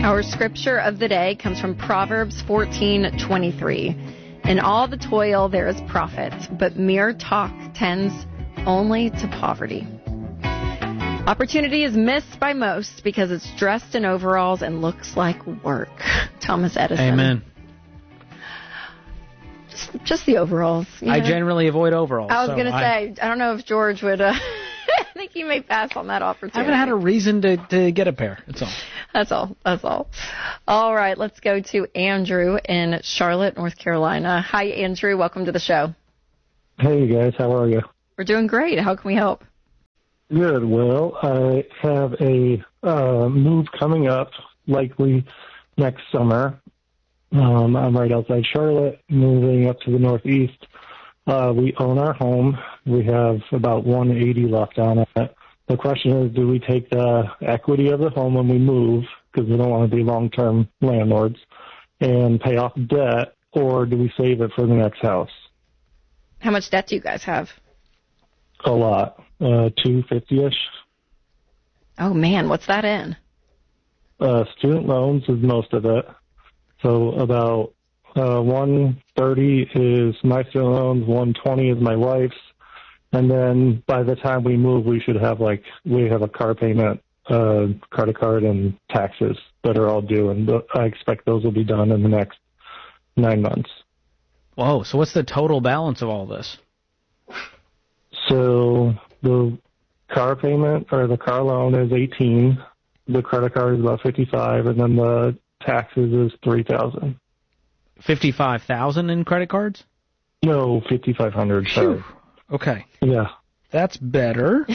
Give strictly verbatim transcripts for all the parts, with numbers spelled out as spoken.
Our scripture of the day comes from Proverbs fourteen twenty-three. In all the toil there is profit, but mere talk tends only to poverty. Opportunity is missed by most because it's dressed in overalls and looks like work. Thomas Edison. Amen. Just, just the overalls. You know? I generally avoid overalls. I was so going to I, say, I don't know if George would... Uh, I think he may pass on that opportunity. I haven't had a reason to, to get a pair. That's all. That's all. That's all. All right, let's go to Andrew in Charlotte, North Carolina. Hi, Andrew. Welcome to the show. Hey, guys. How are you? We're doing great. How can we help? Good. Well, I have a uh, move coming up, likely next summer. Um, I'm right outside Charlotte, moving up to the northeast. Uh, we own our home. We have about one eighty left on it. The question is, do we take the equity of the home when we move, because we don't want to be long-term landlords, and pay off debt, or do we save it for the next house? How much debt do you guys have? A lot. Uh, two fifty-ish. Oh, man. What's that in? Uh, student loans is most of it. So about uh, one thirty is my student loans, one twenty is my wife's. And then by the time we move, we should have like, we have a car payment, uh, credit card and taxes that are all due. And I expect those will be done in the next nine months. Whoa, so what's the total balance of all this? So the car payment or the car loan is eighteen. The credit card is about fifty-five, and then the taxes is three thousand. Fifty-five thousand in credit cards? No, fifty-five hundred. Sorry. Okay. Yeah. That's better.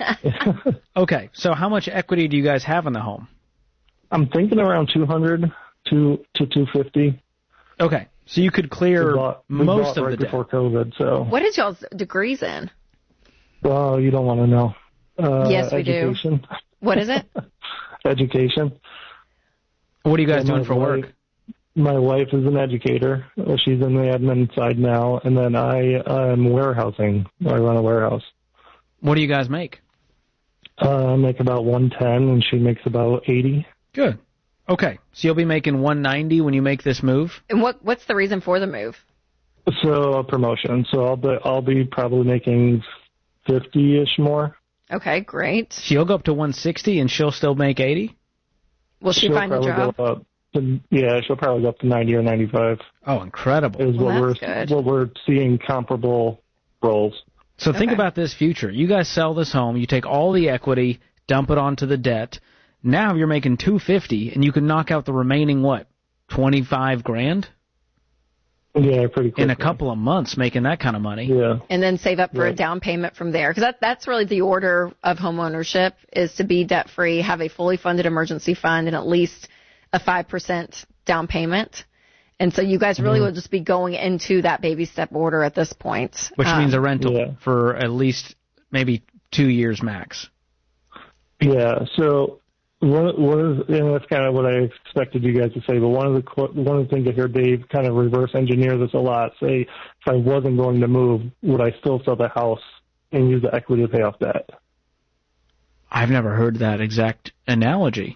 Okay, so how much equity do you guys have in the home? I'm thinking around two hundred to to two fifty. Okay, so you could clear we bought, we most bought of right the debt before COVID. So. What is y'all's degrees in? Well, you don't want to know. Uh, Yes, we education. do. What is it? Education. What are you guys And doing my for wife- work? My wife is an educator. She's in the admin side now, and then I am warehousing. I run a warehouse. What do you guys make? Uh, I make about one ten, and she makes about eighty. Good. Okay, so you'll be making one ninety when you make this move? And what what's the reason for the move? So a promotion. So I'll be I'll be probably making fifty-ish more. Okay, great. So you'll go up to one sixty and she'll still make eighty? Will she She'll find a probably job? Go up to, yeah, she'll probably go up to ninety or ninety-five. Oh, incredible. Is Well, what we're that's good. what we're seeing comparable roles. So think Okay. about this future. You guys sell this home, you take all the equity, dump it onto the debt. Now you're making two fifty, and you can knock out the remaining what, twenty-five grand Yeah, pretty quick. in a couple of months, making that kind of money. Yeah. And then save up for a Right. down payment from there. Because that, that's really the order of home ownership, is to be debt-free, have a fully funded emergency fund, and at least a five percent down payment. And so you guys really Mm-hmm. will just be going into that baby step order at this point. Which Um, means a rental yeah. for at least maybe two years max. Yeah. So one, one of the, and that's kind of what I expected you guys to say. But one of the qu- one of the things I hear Dave kind of reverse engineer this a lot. Say, if I wasn't going to move, would I still sell the house and use the equity to pay off debt? I've never heard that exact analogy.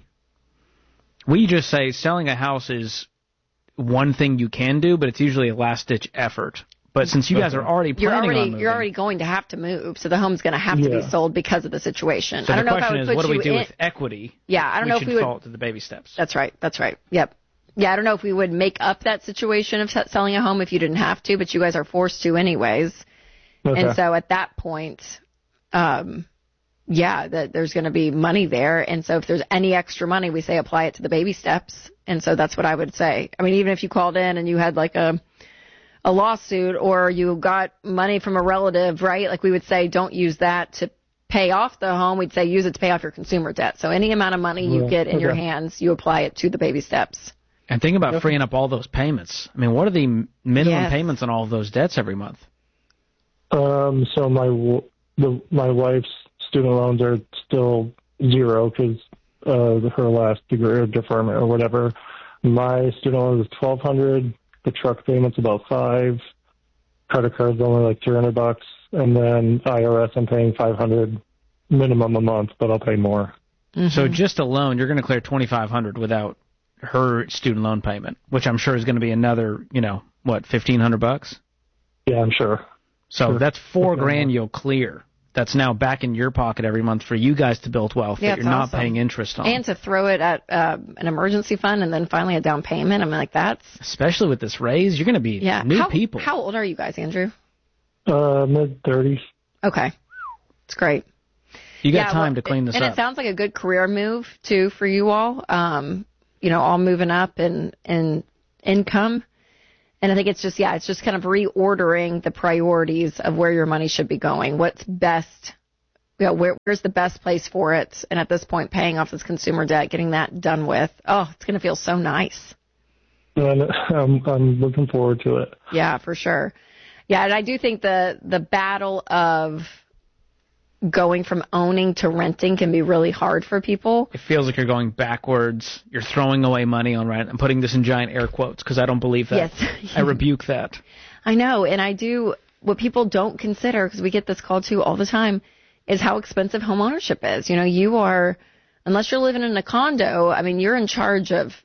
We just say selling a house is one thing you can do, but it's usually a last-ditch effort. But since you guys are already You're planning already on moving, you're already going to have to move, so the home's going to have to be Yeah. sold because of the situation. so I the don't know if I question would is, put what do we you do in, with equity? Yeah, I don't we know should if we would. fall to the baby steps. That's right. That's right. Yep. Yeah, I don't know if we would make up that situation of se- selling a home if you didn't have to, but you guys are forced to anyways. Okay. And so at that point, um, yeah, that there's going to be money there. And so if there's any extra money, we say apply it to the baby steps. And so that's what I would say. I mean, even if you called in and you had like a a lawsuit or you got money from a relative, right? Like we would say, don't use that to pay off the home. We'd say use it to pay off your consumer debt. So any amount of money you Yeah, get in your okay. hands, you apply it to the baby steps. And think about freeing up all those payments. I mean, what are the m- minimum Yes. payments on all of those debts every month? Um. So my w- the my wife's student loans are still zero because uh, her last degree or deferment or whatever. My student loan is twelve hundred. The truck payment's about five. Credit card's only like three hundred bucks, and then I R S I'm paying five hundred minimum a month, but I'll pay more. So just a loan, you're going to clear twenty-five hundred without her student loan payment, which I'm sure is going to be another, you know, what, fifteen hundred bucks? Yeah, I'm sure. So sure. that's four okay. grand you'll clear. That's now back in your pocket every month for you guys to build wealth yeah, that you're not awesome. paying interest on. And to throw it at uh, an emergency fund and then finally a down payment. I mean, like that's... Especially with this raise, you're going to be yeah. new how, people. How old are you guys, Andrew? Uh, mid-thirties. Okay. It's great. You got yeah, time well, to clean this and up. And it sounds like a good career move, too, for you all. Um, you know, all moving up in, in income. And I think it's just, yeah, it's just kind of reordering the priorities of where your money should be going. What's best, you know, where, where's the best place for it? And at this point, paying off this consumer debt, getting that done with. Oh, it's going to feel so nice. And I'm, I'm looking forward to it. Yeah, for sure. Yeah, and I do think the the battle of going from owning to renting can be really hard for people. It feels like you're going backwards. You're throwing away money on rent. I'm putting this in giant air quotes because I don't believe that. Yes. I rebuke that. I know, and I do. What people don't consider, because we get this call too all the time, is how expensive home ownership is. You know, you are, unless you're living in a condo, I mean, you're in charge of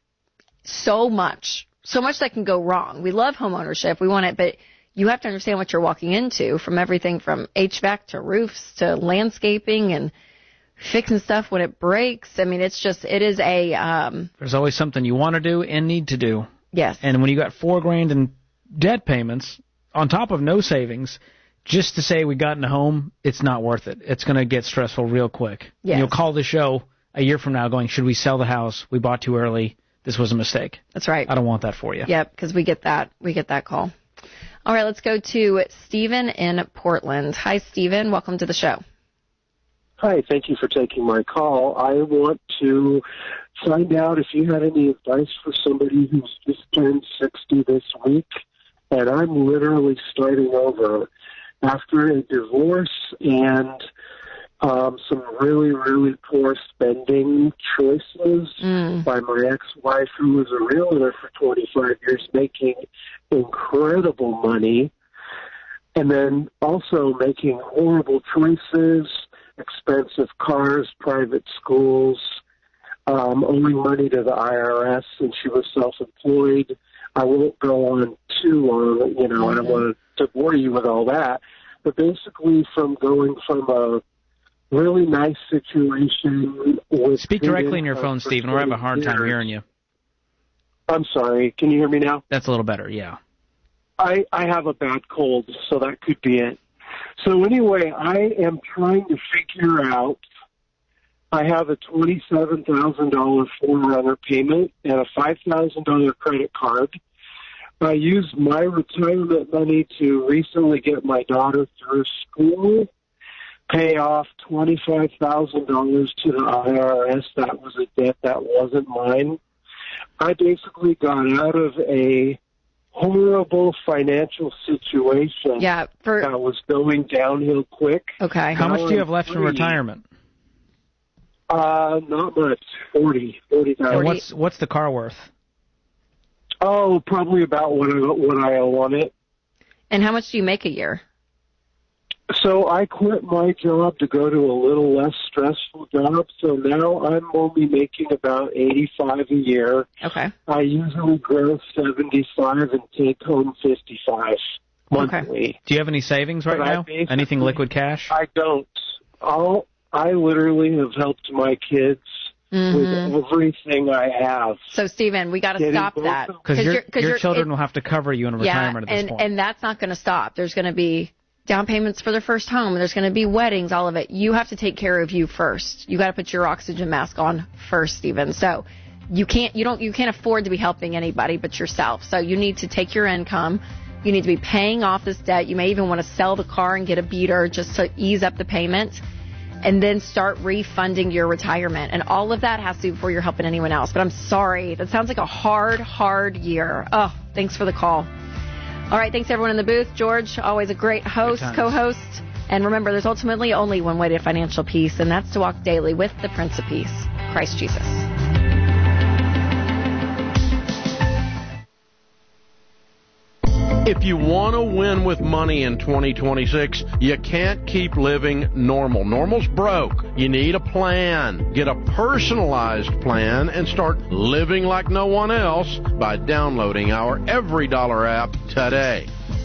so much, so much that can go wrong. We love home ownership. We want it, but you have to understand what you're walking into, from everything from H V A C to roofs to landscaping and fixing stuff when it breaks. I mean, it's just, it is a... Um, There's always something you want to do and need to do. Yes. And when you got four grand in debt payments, on top of no savings, just to say we got in a home, it's not worth it. It's going to get stressful real quick. Yes. And you'll call the show a year from now going, should we sell the house? We bought too early. This was a mistake. That's right. I don't want that for you. Yep, because we get that. We get that call. All right, let's go to Stephen in Portland. Hi, Stephen. Welcome to the show. Hi, thank you for taking my call. I want to find out if you had any advice for somebody who's just turned sixty this week, and I'm literally starting over after a divorce and um, some really, really poor spending choices Mm. by my ex-wife, who was a realtor for twenty-five years, making incredible money, and then also making horrible choices, expensive cars, private schools, um, owing money to the I R S, and she was self-employed. I won't go on too long, you know, mm-hmm. I don't want to bore you with all that, but basically from going from a really nice situation with... Speak directly in your phone, Stephen. We're having a hard time hearing you. I'm sorry. Can you hear me now? That's a little better, yeah. I, I have a bad cold, so that could be it. So anyway, I am trying to figure out, I have a twenty-seven thousand dollars four-runner payment and a five thousand dollars credit card. I used my retirement money to recently get my daughter through school, pay off twenty-five thousand dollars to the I R S. That was a debt that wasn't mine. I basically got out of a horrible financial situation yeah, for, that was going downhill quick. Okay. How much do you have left free. from retirement? Uh, not much. Forty, forty thousand. And what's what's the car worth? Oh, probably about what I, what I owe on it. And how much do you make a year? So I quit my job to go to a little less stressful job. So now I'm only making about eighty-five a year. Okay. I usually gross seventy-five and take home fifty-five monthly. Okay. Do you have any savings right But now? Anything liquid cash? I don't. I'll, I literally have helped my kids Mm-hmm. with everything I have. So, Stephen, we got to stop that. Because your, your children it, will have to cover you in a retirement yeah, at this and, point. and that's not going to stop. There's going to be down payments for their first home. There's going to be weddings, all of it. You have to take care of you first. You got to put your oxygen mask on first, Stephen. So you can't, you don't, you can't afford to be helping anybody but yourself. So you need to take your income. You need to be paying off this debt. You may even want to sell the car and get a beater just to ease up the payment, and then start refunding your retirement. And all of that has to be before you're helping anyone else. But I'm sorry. That sounds like a hard, hard year. Oh, thanks for the call. All right, thanks everyone in the booth. George, always a great host, co-host. And remember, there's ultimately only one way to financial peace, and that's to walk daily with the Prince of Peace, Christ Jesus. If you want to win with money in twenty twenty-six, you can't keep living normal. Normal's broke. You need a plan. Get a personalized plan and start living like no one else by downloading our Every Dollar app today.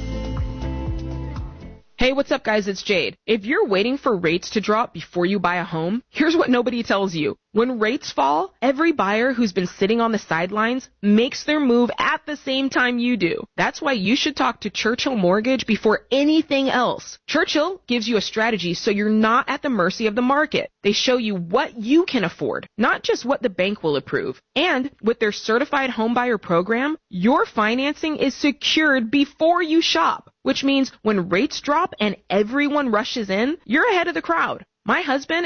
Hey, what's up, guys? It's Jade. If you're waiting for rates to drop before you buy a home, here's what nobody tells you. When rates fall, every buyer who's been sitting on the sidelines makes their move at the same time you do. That's why you should talk to Churchill Mortgage before anything else. Churchill gives you a strategy so you're not at the mercy of the market. They show you what you can afford, not just what the bank will approve. And with their certified homebuyer program, your financing is secured before you shop, which means when rates drop and everyone rushes in, you're ahead of the crowd. My husband